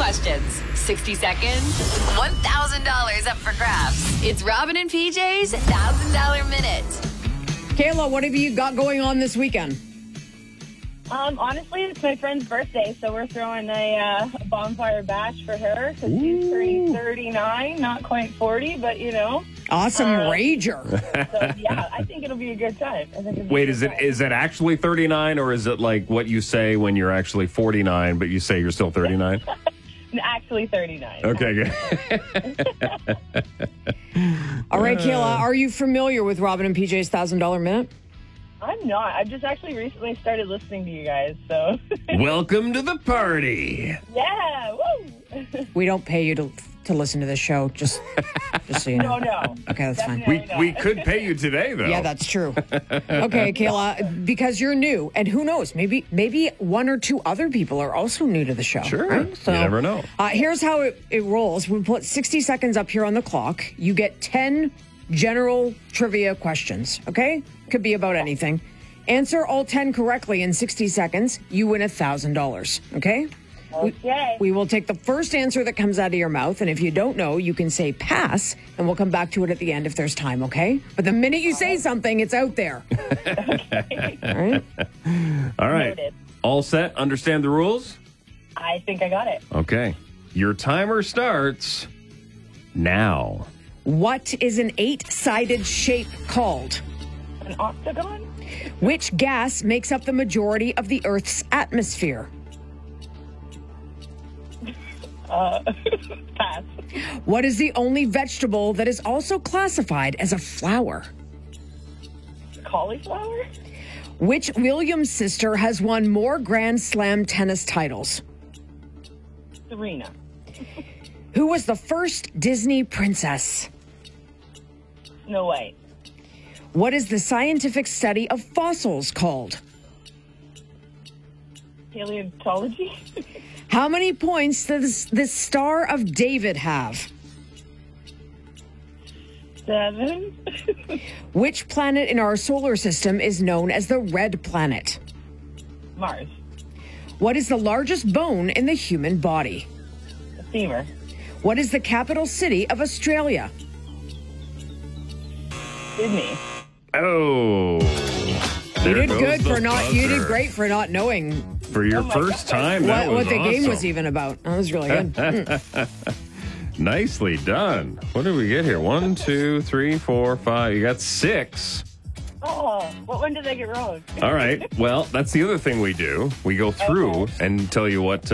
questions. 60 seconds, $1,000 up for grabs. It's Robin and PJ's $1,000 Minute. Kayla, what have you got going on this weekend? Honestly, it's my friend's birthday, so we're throwing a bonfire bash for her because she's turning 39, not quite 40, but you know. Awesome rager. So yeah, I think it'll be a good time. Wait, is it actually 39, or is it like what you say when you're actually 49, but you say you're still 39? Actually 39. Okay, good. All right, Kayla, are you familiar with Robin and PJ's $1,000 Minute? I'm not. I've just actually recently started listening to you guys, so. Welcome to the party. Yeah, woo! We don't pay you to listen to this show, just so you know. No. Okay, that's fine. We could pay you today, though. Yeah, that's true. Okay, Kayla, because you're new, and who knows, maybe one or two other people are also new to the show. Sure. Right? So, you never know. Here's how it rolls. We put 60 seconds up here on the clock. You get 10 general trivia questions, okay? Could be about anything. Answer all 10 correctly in 60 seconds. You win $1,000, okay? Okay. We will take the first answer that comes out of your mouth, and if you don't know, you can say pass, and we'll come back to it at the end if there's time, okay? But the minute you say something, it's out there. Okay. All right? All right. Noted. All set? Understand the rules? I think I got it. Okay. Your timer starts now. What is an 8-sided shape called? An octagon? Which gas makes up the majority of the Earth's atmosphere? Pass. What is the only vegetable that is also classified as a flower? Cauliflower? Which Williams sister has won more Grand Slam tennis titles? Serena. Who was the first Disney princess? Snow White. What is the scientific study of fossils called? Paleontology? How many points does the Star of David have? 7. Which planet in our solar system is known as the red planet? Mars. What is the largest bone in the human body? The femur. What is the capital city of Australia? Sydney. Oh. You There did goes good the for not. You did buzzer. great for not knowing For your first time, that what was the game was awesome. even about. That was really good. Nicely done. What did we get here? 1, 2, 3, 4, 5. You got 6. Oh, what one did I get wrong? All right. Well, that's the other thing we do. We go through and tell you what